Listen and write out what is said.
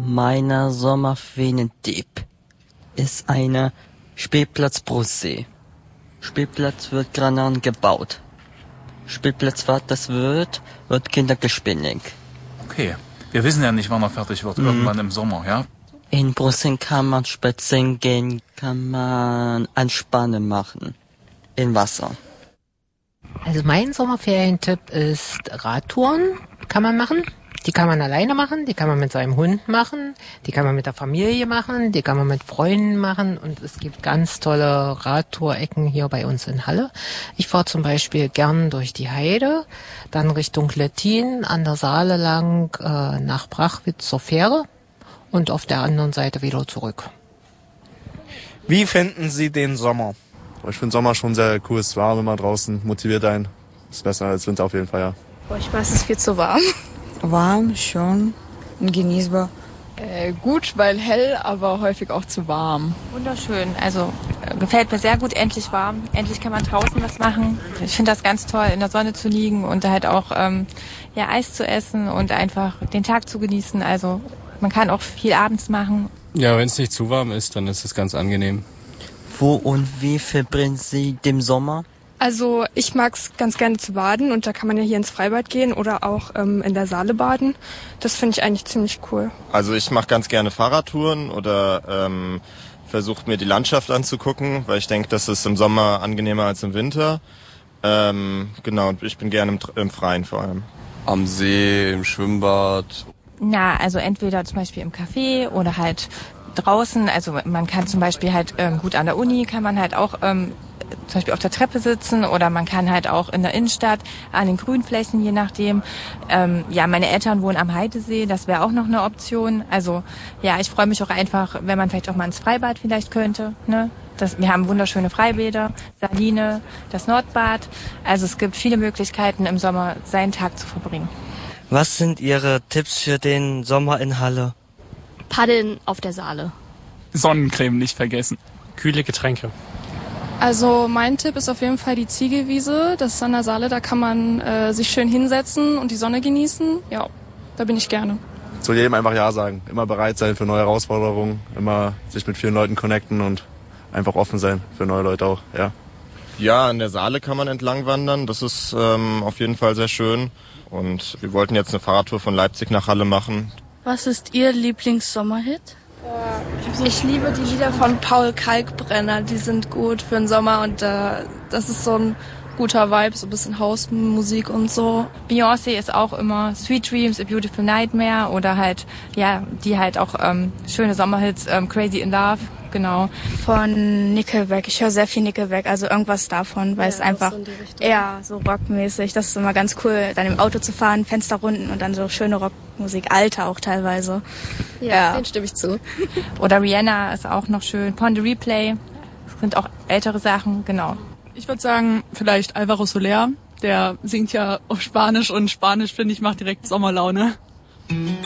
Meiner Sommerferientipp ist eine Spielplatz Brussee. Spielplatz wird gerade gebaut. Spielplatz, was das wird Kinder gespinnig. Okay, wir wissen ja nicht, wann er fertig wird. Irgendwann im Sommer, ja? In Brüssel kann man spazieren gehen, kann man Anspannen machen. In Wasser. Also mein Sommerferientipp ist Radtouren, kann man machen. Die kann man alleine machen, die kann man mit seinem Hund machen, die kann man mit der Familie machen, die kann man mit Freunden machen und es gibt ganz tolle Radtourecken hier bei uns in Halle. Ich fahre zum Beispiel gern durch die Heide, dann Richtung Lettin, an der Saale lang nach Brachwitz zur Fähre und auf der anderen Seite wieder zurück. Wie finden Sie den Sommer? Ich finde Sommer schon sehr cool, es ist warm immer draußen, motiviert einen. Ist besser als Winter auf jeden Fall, ja. Ich weiß, es ist viel zu warm. Warm schon und genießbar. Gut, weil hell, aber häufig auch zu warm. Wunderschön, also gefällt mir sehr gut, endlich warm. Endlich kann man draußen was machen. Ich finde das ganz toll, in der Sonne zu liegen und halt auch Eis zu essen und einfach den Tag zu genießen. Also man kann auch viel abends machen. Ja, wenn es nicht zu warm ist, dann ist es ganz angenehm. Wo und wie verbringen Sie den Sommer? Also ich mag's ganz gerne zu baden und da kann man ja hier ins Freibad gehen oder auch in der Saale baden. Das finde ich eigentlich ziemlich cool. Also ich mache ganz gerne Fahrradtouren oder versuche mir die Landschaft anzugucken, weil ich denke, das ist im Sommer angenehmer als im Winter. Genau, und ich bin gerne im Freien vor allem. Am See, im Schwimmbad. Na, also entweder zum Beispiel im Café oder halt draußen. Also man kann zum Beispiel halt gut an der Uni, kann man halt auch zum Beispiel auf der Treppe sitzen oder man kann halt auch in der Innenstadt an den Grünflächen, je nachdem. Meine Eltern wohnen am Heidesee, das wäre auch noch eine Option. Also ja, ich freue mich auch einfach, wenn man vielleicht auch mal ins Freibad vielleicht könnte. Ne? Wir haben wunderschöne Freibäder, Saline, das Nordbad. Also es gibt viele Möglichkeiten im Sommer seinen Tag zu verbringen. Was sind Ihre Tipps für den Sommer in Halle? Paddeln auf der Saale. Sonnencreme nicht vergessen. Kühle Getränke. Also mein Tipp ist auf jeden Fall die Ziegelwiese. Das ist an der Saale, da kann man sich schön hinsetzen und die Sonne genießen. Ja, da bin ich gerne. Zu jedem einfach Ja sagen. Immer bereit sein für neue Herausforderungen. Immer sich mit vielen Leuten connecten und einfach offen sein für neue Leute auch, ja. Ja, an der Saale kann man entlang wandern. Das ist auf jeden Fall sehr schön. Und wir wollten jetzt eine Fahrradtour von Leipzig nach Halle machen. Was ist Ihr Lieblingssommerhit? Ich liebe die Lieder von Paul Kalkbrenner, die sind gut für den Sommer und das ist so ein guter Vibe, so ein bisschen Hausmusik und so. Beyoncé ist auch immer Sweet Dreams, A Beautiful Nightmare oder halt, ja, die halt auch schöne Sommerhits, Crazy in Love, genau. Von Nickelback, ich höre sehr viel Nickelback, also irgendwas davon, weil es einfach eher so rockmäßig, das ist immer ganz cool, dann im Auto zu fahren, Fenster runden und dann so schöne Rockmusik, alte auch teilweise. Ja, den stimme ich zu. Oder Rihanna ist auch noch schön, Pon the Replay, das sind auch ältere Sachen, genau. Ich würde sagen, vielleicht Alvaro Soler, der singt ja auf Spanisch und Spanisch, finde ich, macht direkt Sommerlaune.